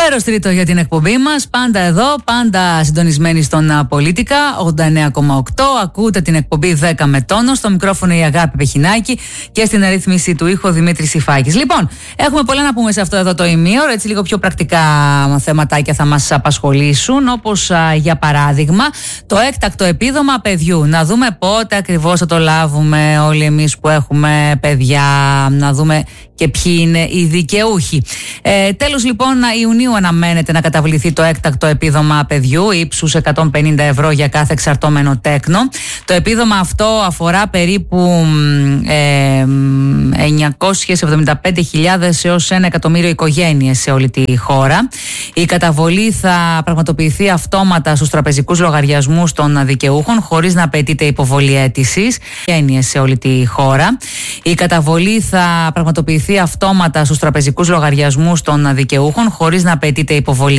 Μέρος τρίτο για την εκπομπή μας. Πάντα εδώ, πάντα συντονισμένοι στον Πολίτικα 89,8. Ακούτε την εκπομπή 10 με τόνο. Στο μικρόφωνο η Αγάπη Πεχινάκη και στην αρρύθμιση του ήχου Δημήτρης Ιφάκης. Λοιπόν, έχουμε πολλά να πούμε σε αυτό εδώ το ημίωρο. Έτσι, λίγο πιο πρακτικά θεματάκια θα μας απασχολήσουν. Όπως για παράδειγμα, το έκτακτο επίδομα παιδιού. Να δούμε πότε ακριβώς θα το λάβουμε όλοι εμείς που έχουμε παιδιά. Να δούμε και ποιοι είναι οι δικαιούχοι. Τέλος λοιπόν Ιουνίου αναμένεται να καταβληθεί το έκτακτο επίδομα παιδιού ύψους 150 ευρώ για κάθε εξαρτώμενο τέκνο. Το επίδομα αυτό αφορά περίπου 975.000 έως 1 εκατομμύριο οικογένειες σε όλη τη χώρα. Η καταβολή θα πραγματοποιηθεί αυτόματα στους τραπεζικούς λογαριασμούς των δικαιούχων χωρίς να απαιτείται υποβολή αίτησης. Σε όλη τη χώρα. Η καταβολή θα πραγματοποιηθεί αυτόματα στους τραπεζικούς λογαριασμούς των δικαιούχων χωρίς να απαιτείται υποβολή